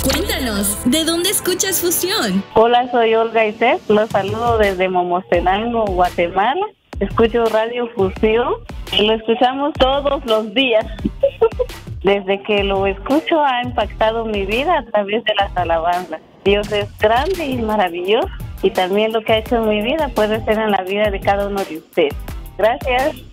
Cuéntanos, ¿de dónde escuchas Fusión? Hola, soy Olga Isés. Los saludo desde Momostenango, Guatemala. Escucho Radio Fusión y lo escuchamos todos los días. Desde que lo escucho ha impactado mi vida a través de las alabanzas. Dios es grande y maravilloso y también lo que ha hecho en mi vida puede ser en la vida de cada uno de ustedes. Gracias.